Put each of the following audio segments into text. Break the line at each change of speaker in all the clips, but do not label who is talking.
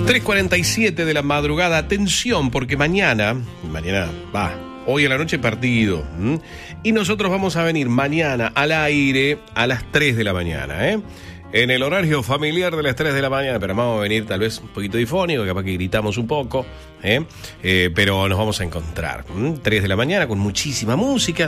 3:47 de la madrugada. Atención, porque hoy a la noche partido. Y nosotros vamos a venir mañana al aire a las 3 de la mañana, en el horario familiar de las 3 de la mañana, pero vamos a venir tal vez un poquito difónico, capaz que gritamos un poco, pero nos vamos a encontrar. 3 de la mañana con muchísima música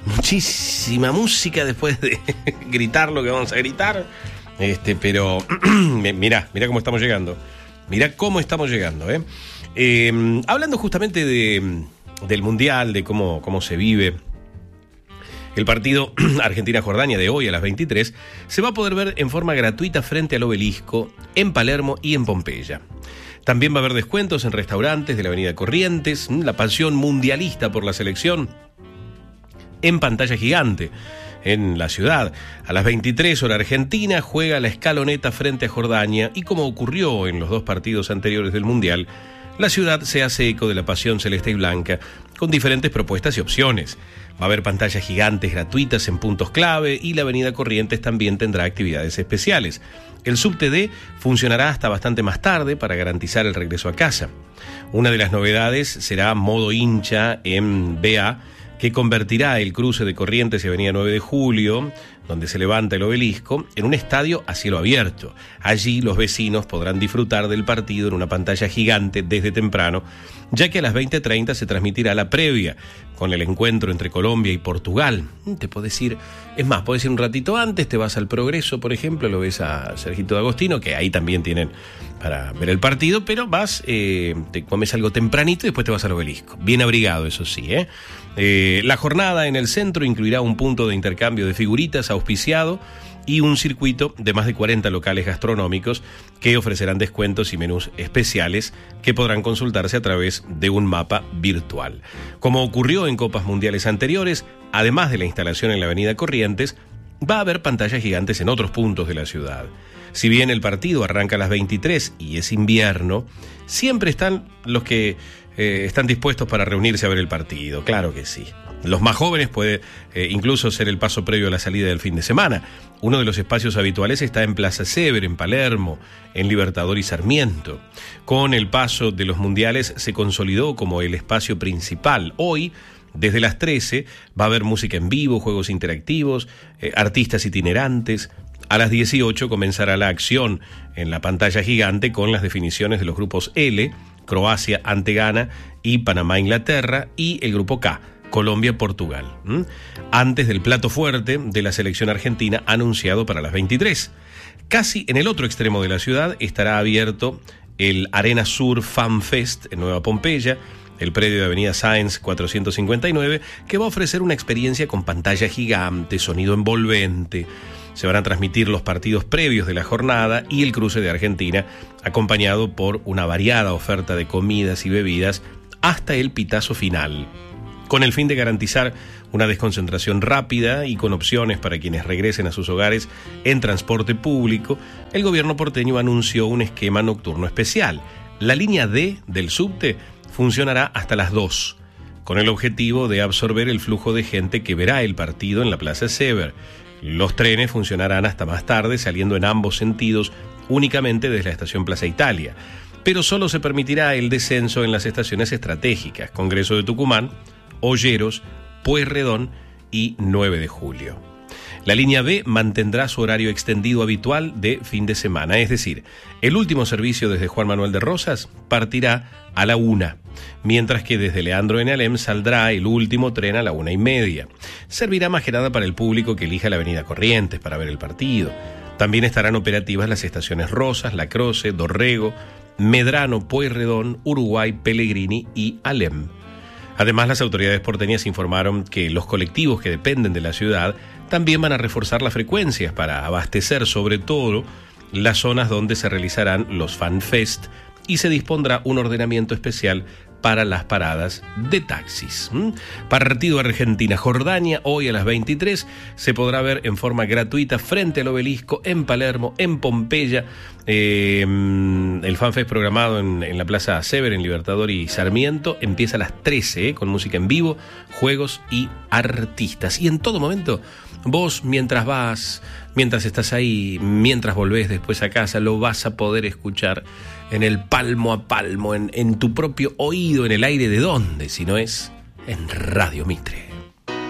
después de gritar lo que vamos a gritar. Pero mirá cómo estamos llegando. Mirá cómo estamos llegando, hablando justamente del Mundial, de cómo se vive el partido Argentina-Jordania de hoy a las 23, se va a poder ver en forma gratuita frente al Obelisco, en Palermo y en Pompeya. También va a haber descuentos en restaurantes de la Avenida Corrientes, la pasión mundialista por la selección en pantalla gigante en la ciudad. A las 23 horas Argentina juega la escaloneta frente a Jordania y, como ocurrió en los dos partidos anteriores del Mundial, la ciudad se hace eco de la pasión celeste y blanca con diferentes propuestas y opciones. Va a haber pantallas gigantes gratuitas en puntos clave y la Avenida Corrientes también tendrá actividades especiales. El subte D funcionará hasta bastante más tarde para garantizar el regreso a casa. Una de las novedades será modo hincha en BA, que convertirá el cruce de Corrientes y Avenida 9 de Julio, donde se levanta el Obelisco, en un estadio a cielo abierto. Allí los vecinos podrán disfrutar del partido en una pantalla gigante desde temprano, ya que a las 20:30 se transmitirá la previa, con el encuentro entre Colombia y Portugal. Te podés ir, podés ir un ratito antes, te vas al Progreso, por ejemplo, lo ves a Sergito D'Agostino, que ahí también tienen para ver el partido, pero vas, te comes algo tempranito y después te vas al Obelisco. Bien abrigado, eso sí, La jornada en el centro incluirá un punto de intercambio de figuritas auspiciado y un circuito de más de 40 locales gastronómicos que ofrecerán descuentos y menús especiales que podrán consultarse a través de un mapa virtual. Como ocurrió en Copas Mundiales anteriores, además de la instalación en la Avenida Corrientes, va a haber pantallas gigantes en otros puntos de la ciudad. Si bien el partido arranca a las 23 y es invierno, siempre están los que están dispuestos para reunirse a ver el partido, claro que sí. Los más jóvenes puede incluso ser el paso previo a la salida del fin de semana. Uno de los espacios habituales está en Plaza Sever, en Palermo, en Libertador y Sarmiento. Con el paso de los mundiales se consolidó como el espacio principal. Hoy, desde las 13, va a haber música en vivo, juegos interactivos, artistas itinerantes. A las 18 comenzará la acción en la pantalla gigante con las definiciones de los grupos L, Croacia ante Ghana y Panamá-Inglaterra, y el grupo K, Colombia-Portugal. Antes del plato fuerte de la selección argentina anunciado para las 23. Casi en el otro extremo de la ciudad estará abierto el Arena Sur Fan Fest en Nueva Pompeya, el predio de Avenida Sáenz 459, que va a ofrecer una experiencia con pantalla gigante, sonido envolvente. Se van a transmitir los partidos previos de la jornada y el cruce de Argentina, acompañado por una variada oferta de comidas y bebidas hasta el pitazo final. Con el fin de garantizar una desconcentración rápida y con opciones para quienes regresen a sus hogares en transporte público, el gobierno porteño anunció un esquema nocturno especial. La línea D del subte funcionará hasta las 2, con el objetivo de absorber el flujo de gente que verá el partido en la Plaza Sever. Los trenes funcionarán hasta más tarde, saliendo en ambos sentidos únicamente desde la estación Plaza Italia, pero solo se permitirá el descenso en las estaciones estratégicas: Congreso de Tucumán, Olleros, Pueyrredón y 9 de Julio. La línea B mantendrá su horario extendido habitual de fin de semana, es decir, el último servicio desde Juan Manuel de Rosas partirá a la 1, mientras que desde Leandro N. Alem saldrá el último tren a la 1:30. Servirá más que nada para el público que elija la Avenida Corrientes para ver el partido. También estarán operativas las estaciones Rosas, La Croce, Dorrego, Medrano, Pueyrredón, Uruguay, Pellegrini y Alem. Además, las autoridades porteñas informaron que los colectivos que dependen de la ciudad también van a reforzar las frecuencias para abastecer sobre todo las zonas donde se realizarán los FanFest, y se dispondrá un ordenamiento especial para las paradas de taxis. Partido Argentina-Jordania, hoy a las 23, se podrá ver en forma gratuita frente al Obelisco, en Palermo, en Pompeya. El FanFest programado en la Plaza Sever, en Libertador y Sarmiento, empieza a las 13, con música en vivo, juegos y artistas. Y en todo momento vos mientras estás ahí, mientras volvés después a casa, lo vas a poder escuchar en el palmo a palmo, en tu propio oído, en el aire de dónde, si no es en Radio Mitre.